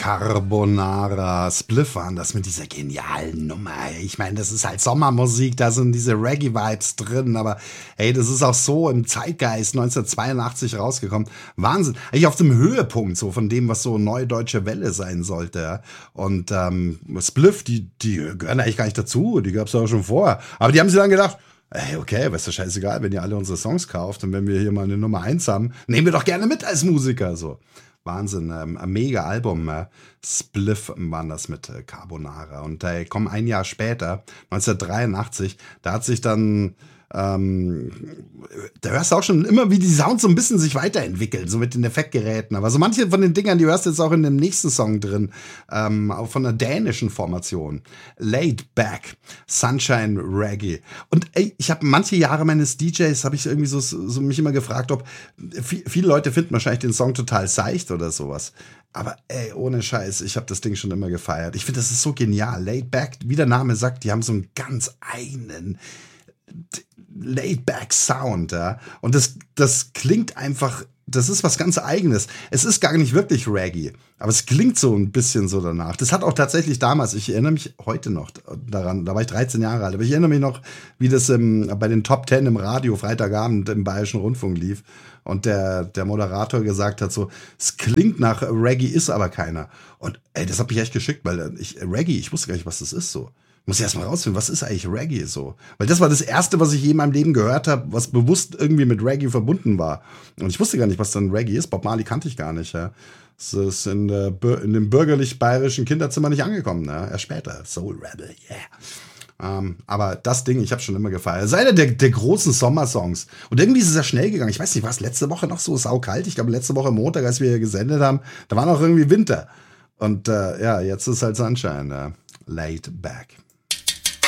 Carbonara, Spliff waren das mit dieser genialen Nummer. Ich meine, das ist halt Sommermusik, da sind diese Reggae-Vibes drin, aber hey, das ist auch so im Zeitgeist 1982 rausgekommen. Wahnsinn. Eigentlich auf dem Höhepunkt so von dem, was so neue deutsche Welle sein sollte. Ja. Und Spliff, die gehören eigentlich gar nicht dazu, die gab es auch schon vorher. Aber die haben sich dann gedacht, ey, okay, was ist doch scheißegal, wenn ihr alle unsere Songs kauft und wenn wir hier mal eine Nummer 1 haben, nehmen wir doch gerne mit als Musiker, so. Wahnsinn, ein mega Album, Spliff waren das mit Carbonara und komm, ein Jahr später, 1983, da hat sich dann, da hörst du auch schon immer, wie die Sounds so ein bisschen sich weiterentwickeln, so mit den Effektgeräten, aber so manche von den Dingern, die hörst du jetzt auch in dem nächsten Song drin, auch von einer dänischen Formation, Laid Back, Sunshine Reggae und ey, ich habe manche Jahre meines DJs, habe ich irgendwie so mich immer gefragt, ob, viele Leute finden wahrscheinlich den Song total seicht oder sowas, aber ey, ohne Scheiß, ich habe das Ding schon immer gefeiert, ich finde, das ist so genial, Laid Back, wie der Name sagt, die haben so einen ganz eigenen Laid-back Sound, ja. Und das klingt einfach, das ist was ganz Eigenes. Es ist gar nicht wirklich Reggae, aber es klingt so ein bisschen so danach. Das hat auch tatsächlich damals, ich erinnere mich heute noch daran, da war ich 13 Jahre alt, aber ich erinnere mich noch, wie das bei den Top 10 im Radio Freitagabend im Bayerischen Rundfunk lief und der Moderator gesagt hat so, es klingt nach Reggae, ist aber keiner. Und ey, das hat mich echt geschickt, weil Reggae, ich wusste gar nicht, was das ist so. Muss ich erst mal rausfinden, was ist eigentlich Reggae so? Weil das war das Erste, was ich je in meinem Leben gehört habe, was bewusst irgendwie mit Reggae verbunden war. Und ich wusste gar nicht, was dann Reggae ist. Bob Marley kannte ich gar nicht. Ja. Das ist in dem bürgerlich-bayerischen Kinderzimmer nicht angekommen. Ne? Erst später. Soul Rebel, yeah. Aber das Ding, ich habe schon immer gefeiert. Das ist einer der großen Sommersongs. Und irgendwie ist es ja schnell gegangen. Ich weiß nicht, war es letzte Woche noch so saukalt? Ich glaube, letzte Woche Montag, als wir hier gesendet haben, da war noch irgendwie Winter. Und ja, jetzt ist halt Sunshine. Laid Back.